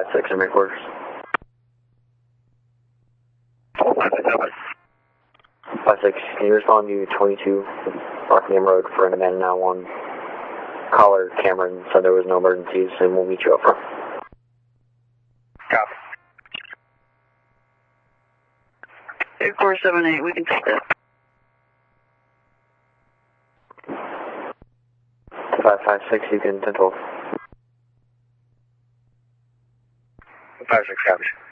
556 in my quarters. 56, can you respond to 22 Rockingham Road for an abandoned now 1? Caller Cameron said there was no emergencies and we'll meet you up front. Copy. 8478, we can take that. 556, you can 1012. 56, copy.